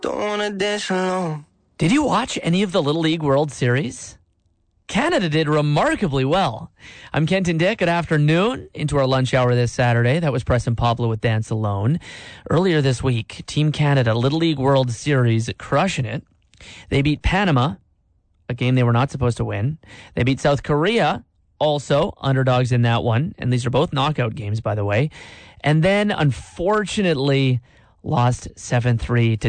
Don't wanna dance alone. Did you watch any of the Little League World Series? Canada did remarkably well. I'm Kenton Dick. Good afternoon. Into our lunch hour this Saturday. That was Preston Pablo with Dance Alone. Earlier this week, Team Canada, Little League World Series, crushing it. They beat Panama, a game they were not supposed to win. They beat South Korea, also underdogs in that one. And these are both knockout games, by the way. And then, unfortunately, lost 7-3 to